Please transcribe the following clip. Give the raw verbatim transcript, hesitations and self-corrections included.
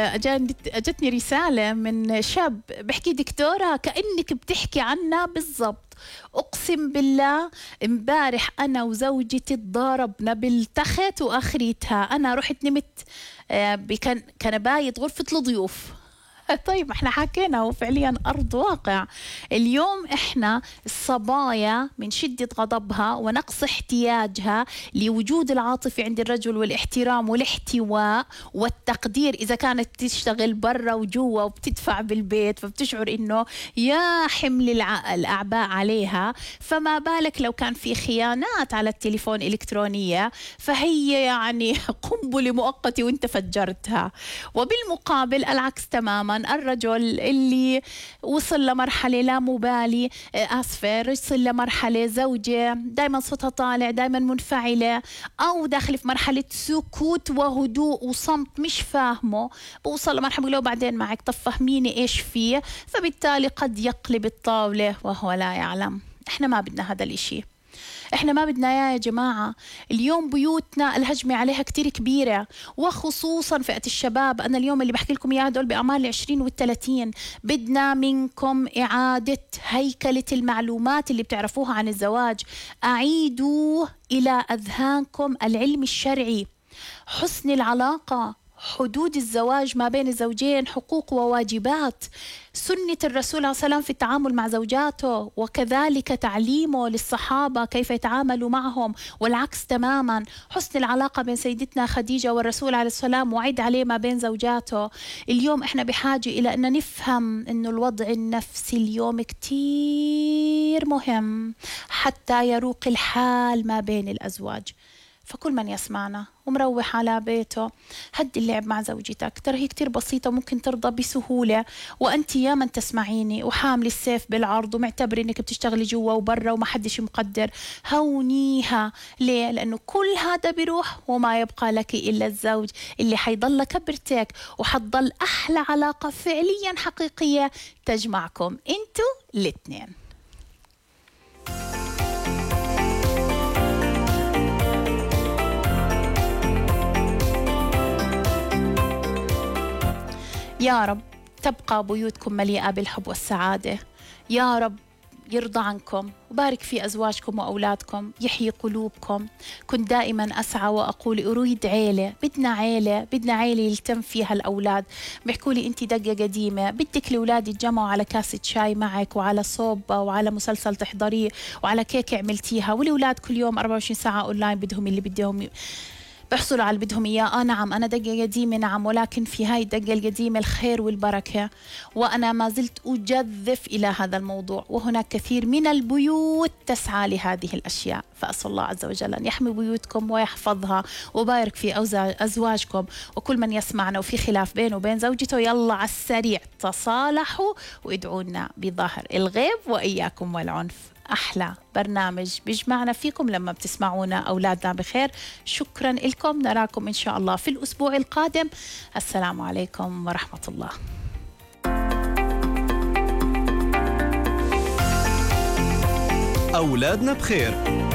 أجاني أجتني رسالة من شاب بحكي دكتورة كأنك بتحكي عنا بالضبط. أقسم بالله امبارح أنا وزوجتي تضاربنا بالتخت وآخريتها أنا رحت نمت بكن كنباية غرفة الضيوف. طيب احنا حكينا وفعليا أرض واقع. اليوم احنا الصبايا من شدة غضبها ونقص احتياجها لوجود العاطفة عند الرجل والاحترام والاحتواء والتقدير، إذا كانت تشتغل برا وجوا وبتدفع بالبيت فبتشعر إنه يا حمل الع... الأعباء عليها، فما بالك لو كان في خيانات على التليفون الإلكترونية فهي يعني قنبلة مؤقتة وانت فجرتها. وبالمقابل العكس تماما، الرجل اللي وصل لمرحلة لا مبالي، آسفة وصل لمرحلة زوجة دايما صوتها طالع، دايما منفعلة، أو داخل في مرحلة سكوت وهدوء وصمت مش فاهمه، بوصل لمرحلة بقول له بعدين معك، طب فهميني إيش فيه، فبالتالي قد يقلب الطاولة وهو لا يعلم. إحنا ما بدنا هذا الإشي، احنا ما بدنا اياه يا جماعة. اليوم بيوتنا الهجمة عليها كتير كبيرة، وخصوصا فئة الشباب. انا اليوم اللي بحكي لكم اياه دول باعمار العشرين والثلاثين. بدنا منكم اعادة هيكلة المعلومات اللي بتعرفوها عن الزواج. اعيدوا الى اذهانكم العلم الشرعي، حسن العلاقة، حدود الزواج ما بين الزوجين، حقوق وواجبات، سنة الرسول عليه السلام في التعامل مع زوجاته، وكذلك تعليمه للصحابة كيف يتعاملوا معهم، والعكس تماما. حسن العلاقة بين سيدتنا خديجة والرسول عليه السلام وعد عليه ما بين زوجاته. اليوم احنا بحاجة إلى أن نفهم أن الوضع النفسي اليوم كتير مهم حتى يروق الحال ما بين الأزواج. فكل من يسمعنا ومروح على بيته، هدي اللعب مع زوجتك، ترى هي كتير بسيطة ممكن ترضى بسهولة. وأنت يا من تسمعيني وحامل السيف بالعرض ومعتبري إنك بتشتغلي جوا وبرا وما حدش مقدر، هونيها. ليه؟ لأنه كل هذا بيروح وما يبقى لك إلا الزوج اللي حيضل كبرتك، وحتضل أحلى علاقة فعليا حقيقية تجمعكم انتوا الاثنين. يا رب تبقى بيوتكم مليئة بالحب والسعادة، يا رب يرضى عنكم وبارك في أزواجكم وأولادكم، يحيي قلوبكم. كنت دائما أسعى وأقول أريد عيلة، بدنا عيلة، بدنا عيلة يلتم فيها الأولاد. بيحكوا لي أنت دقة قديمة، بدك الأولاد يتجمعوا على كاسة شاي معك وعلى صوبة وعلى مسلسل تحضريه وعلى كيكة عملتيها، والأولاد كل يوم أربعة وعشرين ساعة أونلاين بدهم اللي بدهم بحصلوا على اللي بدهم إياه. آه نعم أنا دقة قديمة، نعم، ولكن في هاي الدقة القديمة الخير والبركة، وأنا ما زلت أجذف إلى هذا الموضوع، وهناك كثير من البيوت تسعى لهذه الأشياء. فأسأل الله عز وجل أن يحمي بيوتكم ويحفظها وبارك في أزواجكم. وكل من يسمعنا وفي خلاف بينه وبين زوجته، يلا على السريع تصالحوا وادعونا بظهر الغيب وإياكم والعنف. أحلى برنامج بيجمعنا فيكم لما بتسمعونا أولادنا بخير. شكرا لكم، نراكم إن شاء الله في الأسبوع القادم. السلام عليكم ورحمة الله. أولادنا بخير.